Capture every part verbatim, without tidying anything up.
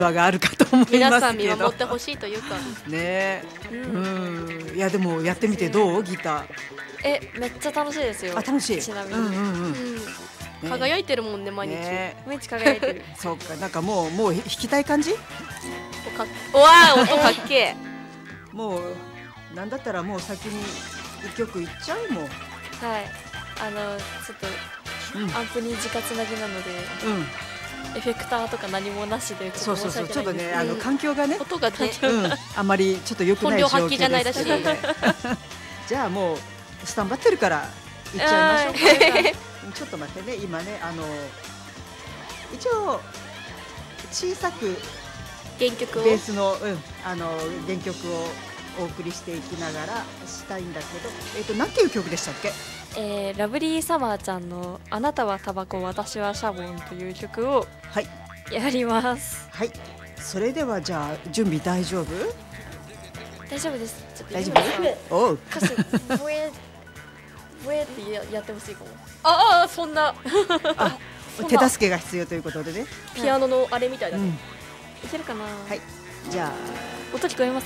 場があるかと思いますけど、 皆さん見守ってほしいというかね。 ううんん、いやでもやってみてどうギター？ え、めっちゃ楽しいですよ。 あ、楽しい。 ちなみに、 うんうんうん。 うんね輝いてるもんね毎日、 ね、 毎日輝いてる。 そうか、なんかもうもう弾きたい感じ？ おかっおわー音かっけえもうなんだったらもう先に一曲いっちゃうもん。 はい。あのちょっとうんアンプに直つなぎなので、 うん。 エフェクターとか何もなしでちょっとそうそうそう。ちょっとね、 申し訳ないんですけど。 あの環境がね、 音がねうん、あんまりちょっと良くない状況本領発揮じゃないらしいですけどね。じゃあもうスタンバってるから行っちゃいましょうか。ちょっと待ってね、今ね、あの一応小さく原曲をベースの、うん、あの原曲をお送りしていきながらしたいんだけど、えっと何ていう曲でしたっけ？ えー、ラブリーサマーちゃんのあなたはタバコ私はシャボンという曲をはいやります。 はい。それではじゃあ準備大丈夫？ 大丈夫です。ちょっと大丈いいですか？ 夫？おう。 歌詞ボエボエってややってほしいかも。 ああそんなあ、 そんな手助けが必要ということでね。 ピアノのあれみたいだね、 うん。 いけるかな。 はい。じゃあ音聞こえます？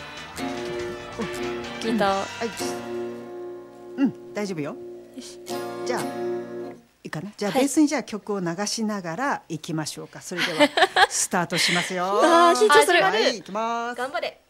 ギター。 はい。うん、大丈夫よ。 よし。 じゃあいいかな。じゃあ、 はいベースにじゃあ曲を流しながら行きましょうか。それではスタートしますよ。 あー緊張するはい、行きます。 頑張れ